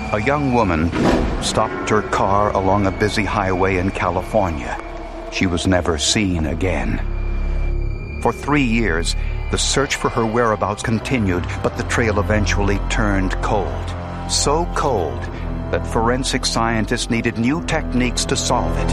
A young woman stopped her car along a busy highway in California. She was never seen again. For 3 years, the search for her whereabouts continued, but the trail eventually turned cold. So cold that forensic scientists needed new techniques to solve it.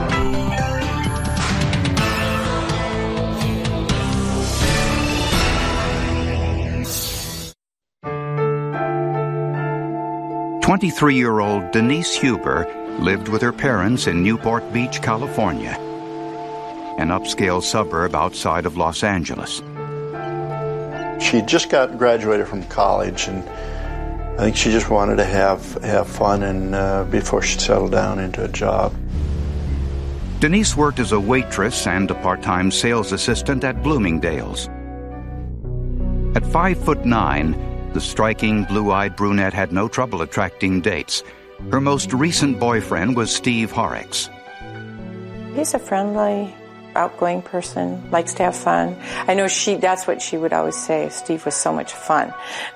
"23-year-old Denise Huber lived with her parents in Newport Beach, California, an upscale suburb outside of Los Angeles. She just got graduated from college, and I think she just wanted to have fun and before she settled down into a job. Denise worked as a waitress and a part-time sales assistant at Bloomingdale's. At 5'9", the striking, blue-eyed brunette had no trouble attracting dates. Her most recent boyfriend was Steve Horrocks. He's a friendly, outgoing person, likes to have fun. I know that's what she would always say. Steve was so much fun.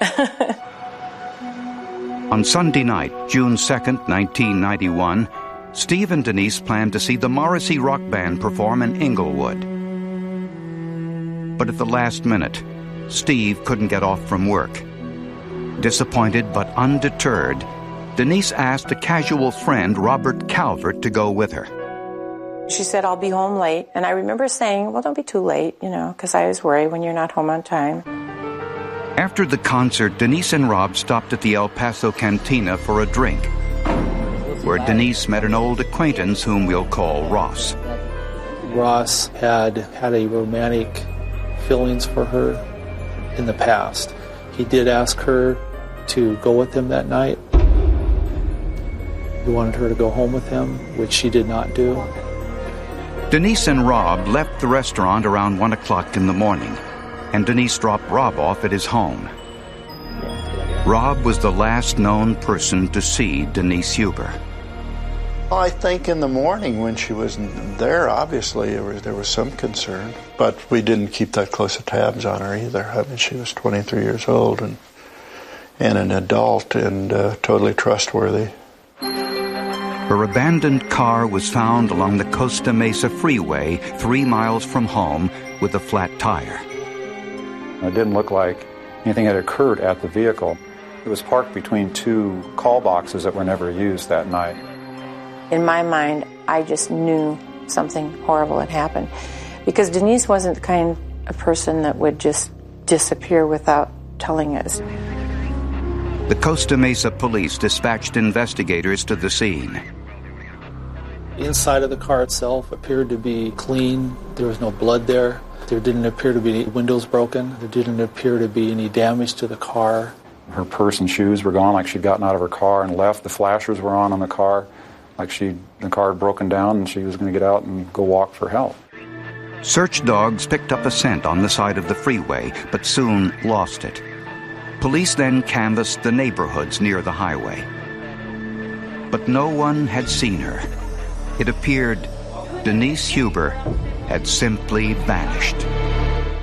On Sunday night, June 2nd, 1991, Steve and Denise planned to see the Morrissey rock band perform in Inglewood. But at the last minute, Steve couldn't get off from work. Disappointed but undeterred, Denise asked a casual friend, Robert Calvert, to go with her. She said, "I'll be home late." And I remember saying, "Well, don't be too late, because I always worry when you're not home on time." After the concert, Denise and Rob stopped at the El Paso Cantina for a drink, where Denise met an old acquaintance whom we'll call Ross. Ross had a romantic feelings for her in the past. He did ask her to go with him that night. He wanted her to go home with him, which she did not do. Denise and Rob left the restaurant around 1 o'clock in the morning, and Denise dropped Rob off at his home. Rob was the last known person to see Denise Huber. I think in the morning when she wasn't there, obviously there was some concern, but we didn't keep that close of tabs on her either. I mean, she was 23 years old and an adult and totally trustworthy. Her abandoned car was found along the Costa Mesa Freeway, 3 miles from home, with a flat tire. It didn't look like anything had occurred at the vehicle. It was parked between 2 call boxes that were never used that night. In my mind, I just knew something horrible had happened, because Denise wasn't the kind of person that would just disappear without telling us. The Costa Mesa police dispatched investigators to the scene. Inside of the car itself appeared to be clean. There was no blood there. There didn't appear to be any windows broken. There didn't appear to be any damage to the car. Her purse and shoes were gone, like she'd gotten out of her car and left. The flashers were on the car, like the car had broken down and she was going to get out and go walk for help. Search dogs picked up a scent on the side of the freeway, but soon lost it. Police then canvassed the neighborhoods near the highway. But no one had seen her. It appeared Denise Huber had simply vanished.